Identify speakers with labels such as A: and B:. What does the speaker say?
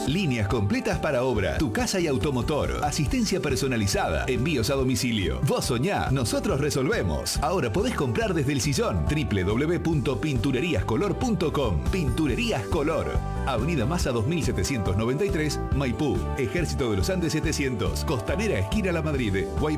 A: Líneas completas para obra, tu casa y automotor, asistencia personalizada, envíos a domicilio. Vos soñá, nosotros resolvemos. Ahora podés comprar desde el sillón. www.pintureriascolor.com. Pinturerías Color. Avenida Maza 2793, Maipú. Ejército de los Andes 700. Costanera esquina La Madrid.